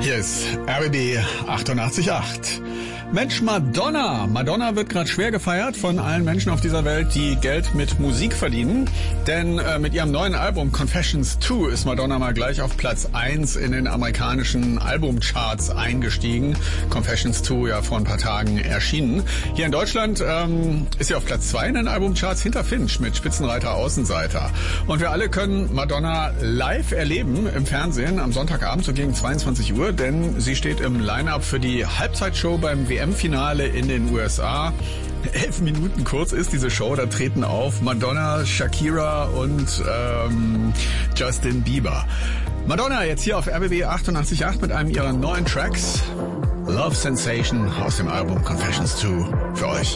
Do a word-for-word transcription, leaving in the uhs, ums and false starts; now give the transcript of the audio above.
Hier ist R B B achtundachtzig Komma acht. Mensch, Madonna. Madonna wird gerade schwer gefeiert von allen Menschen auf dieser Welt, die Geld mit Musik verdienen. Denn äh, mit ihrem neuen Album Confessions zwei ist Madonna mal gleich auf Platz eins in den amerikanischen Albumcharts eingestiegen. Confessions zwei ja vor ein paar Tagen erschienen. Hier in Deutschland ähm, ist sie auf Platz zwei in den Albumcharts hinter Finch mit Spitzenreiter Außenseiter. Und wir alle können Madonna live erleben im Fernsehen am Sonntagabend so gegen zweiundzwanzig Uhr, denn sie steht im Line-Up für die Halbzeitshow beim W M-Finale in den U S A. Elf Minuten kurz ist diese Show, da treten auf Madonna, Shakira und ähm, Justin Bieber. Madonna jetzt hier auf R B B achtundachtzig Komma acht mit einem ihrer neuen Tracks. Love Sensation aus dem Album Confessions zwei für euch.